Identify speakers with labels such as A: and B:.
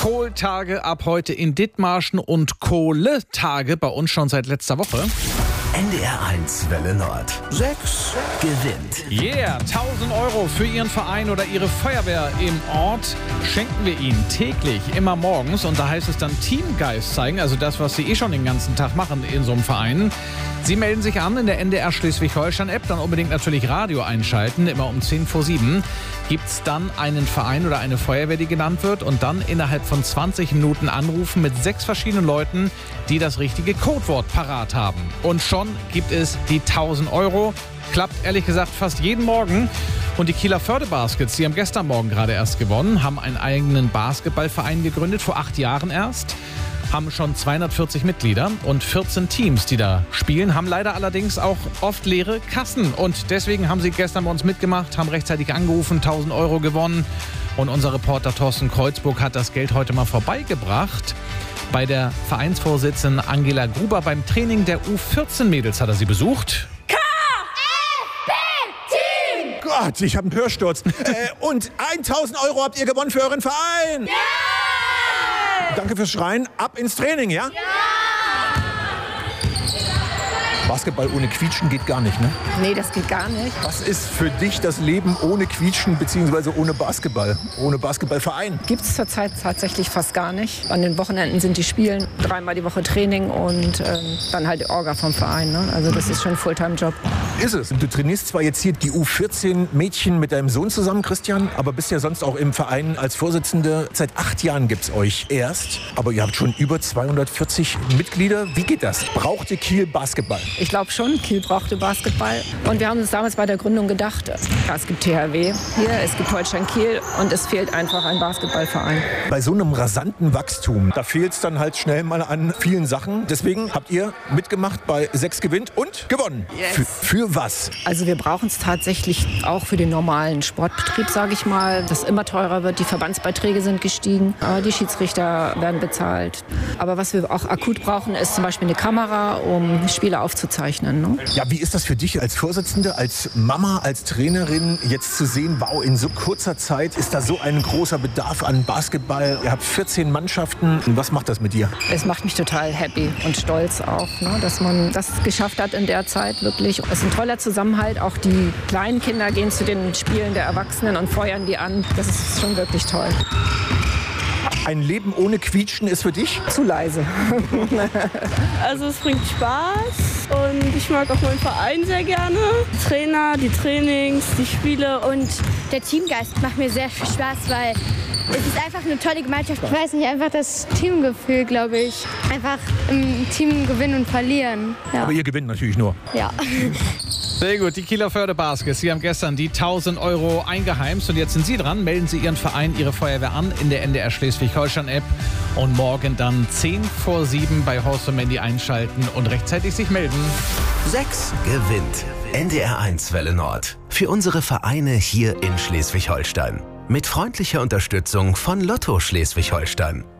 A: Kohltage ab heute in Dithmarschen und Kohletage bei uns schon seit letzter Woche.
B: NDR 1 Welle Nord. 6 gewinnt.
A: Yeah, 1000 Euro für Ihren Verein oder Ihre Feuerwehr im Ort schenken wir Ihnen täglich, immer morgens. Und da heißt es dann Teamgeist zeigen, also das, was Sie schon den ganzen Tag machen in so einem Verein. Sie melden sich an in der NDR Schleswig-Holstein-App, dann unbedingt natürlich Radio einschalten. Immer um 6:10 gibt es dann einen Verein oder eine Feuerwehr, die genannt wird. Und dann innerhalb von 20 Minuten anrufen mit 6 verschiedenen Leuten, die das richtige Codewort parat haben. Und schon gibt es die 1000 Euro. Klappt ehrlich gesagt fast jeden Morgen. Und die Kieler Förde-Baskets, die haben gestern Morgen gerade erst gewonnen, haben einen eigenen Basketballverein gegründet, vor 8 Jahren erst. Haben schon 240 Mitglieder und 14 Teams, die da spielen, haben leider allerdings auch oft leere Kassen. Und deswegen haben sie gestern bei uns mitgemacht, haben rechtzeitig angerufen, 1000 Euro gewonnen. Und unser Reporter Thorsten Kreuzburg hat das Geld heute mal vorbeigebracht. Bei der Vereinsvorsitzenden Angela Gruber beim Training der U14-Mädels hat er sie besucht.
C: KFB-Team! Gott, ich habe einen Hörsturz. Und 1000 Euro habt ihr gewonnen für euren Verein. Ja! Danke fürs Schreien. Ab ins Training, ja? Ja! Basketball ohne Quietschen geht gar nicht, ne?
D: Nee, das geht gar nicht.
C: Was ist für dich das Leben ohne Quietschen bzw. ohne Basketball? Ohne Basketballverein?
D: Gibt es zurzeit tatsächlich fast gar nicht. An den Wochenenden sind die Spielen, 3-mal die Woche Training und dann halt Orga vom Verein. Ne? Also das ist schon ein Fulltime-Job.
C: Ist es. Du trainierst zwar jetzt hier die U14-Mädchen mit deinem Sohn zusammen, Christian, aber bist ja sonst auch im Verein als Vorsitzende. Seit 8 Jahren gibt's euch erst, aber ihr habt schon über 240 Mitglieder. Wie geht das? Braucht ihr Kiel Basketball?
D: Ich glaube schon, Kiel brauchte Basketball. Und wir haben uns damals bei der Gründung gedacht, ja, es gibt THW hier, es gibt Holstein Kiel und es fehlt einfach ein Basketballverein.
C: Bei so einem rasanten Wachstum, da fehlt es dann halt schnell mal an vielen Sachen. Deswegen habt ihr mitgemacht bei 6 gewinnt und gewonnen.
D: Yes.
C: Für was?
D: Also wir brauchen es tatsächlich auch für den normalen Sportbetrieb, sage ich mal, das immer teurer wird. Die Verbandsbeiträge sind gestiegen, die Schiedsrichter werden bezahlt. Aber was wir auch akut brauchen, ist zum Beispiel eine Kamera, um Spiele aufzuzeichnen. Ne?
C: Ja, wie ist das für dich als Vorsitzende, als Mama, als Trainerin, jetzt zu sehen, wow, in so kurzer Zeit ist da so ein großer Bedarf an Basketball. Ihr habt 14 Mannschaften. Was macht das mit dir?
D: Es macht mich total happy und stolz auch, ne, dass man das geschafft hat in der Zeit, wirklich. Es ist ein toller Zusammenhalt. Auch die kleinen Kinder gehen zu den Spielen der Erwachsenen und feuern die an. Das ist schon wirklich toll.
C: Ein Leben ohne Quietschen ist für dich?
D: Zu leise.
E: Also es bringt Spaß und ich mag auch meinen Verein sehr gerne. Trainer, die Trainings, die Spiele.
F: Und der Teamgeist macht mir sehr viel Spaß, weil es ist einfach eine tolle Gemeinschaft. Ich weiß nicht, einfach das Teamgefühl, glaube ich. Einfach im Team gewinnen und verlieren. Ja.
C: Aber ihr gewinnt natürlich nur.
F: Ja.
A: Sehr gut, die Kieler Förde-Baskets. Sie haben gestern die 1000 Euro eingeheimst und jetzt sind Sie dran. Melden Sie Ihren Verein, Ihre Feuerwehr an in der NDR Schleswig-Holstein-App und morgen dann 6:10 bei Horst und Mandy einschalten und rechtzeitig sich melden.
B: 6 gewinnt. NDR 1 Welle Nord. Für unsere Vereine hier in Schleswig-Holstein. Mit freundlicher Unterstützung von Lotto Schleswig-Holstein.